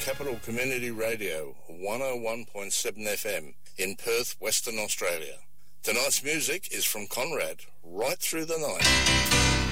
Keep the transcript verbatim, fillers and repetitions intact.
Capital Community Radio, one oh one point seven F M in Perth, Western Australia. Tonight's music is from Conrad, Right Through the Night.